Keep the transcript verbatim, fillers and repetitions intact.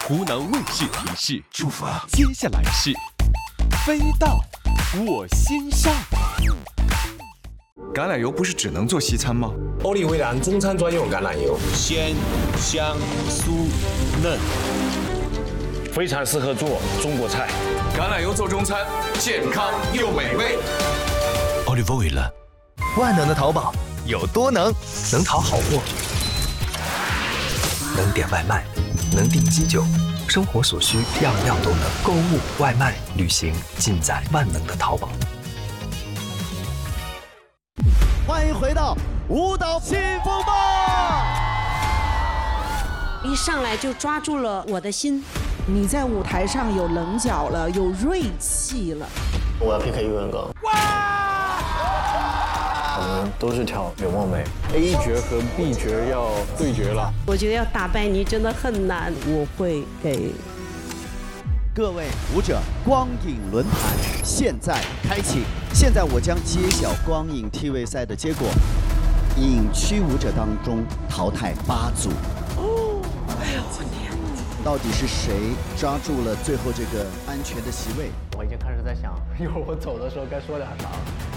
湖南卫视提示：祝福啊！接下来是飞到我心上。 橄榄油不是只能做西餐吗？ 欧丽威兰中餐专用橄榄油， 鲜、香、酥、嫩， 非常适合做中国菜。 橄榄油做中餐，健康又美味。 Olive Oil。 万能的淘宝有多能？能淘好货，能点外卖，能订机酒，生活所需样样都能。购物、外卖、旅行，尽在万能的淘宝。 欢迎回到舞蹈新风暴。 一上来就抓住了我的心。 你在舞台上有棱角了，有锐气了。 我要 P K 英文歌。我们都是跳柳梦梅 ，A 角和 B 角要对决了。 我觉得要打败你真的很难。 我会给各位舞者光影轮盘现在开启。现在我将揭晓光影 T V 赛的结果。影区舞者当中淘汰八组。哦，哎呀，我天！到底是谁抓住了最后这个安全的席位？ 我已经开始在想，一会儿我走的时候该说点啥了。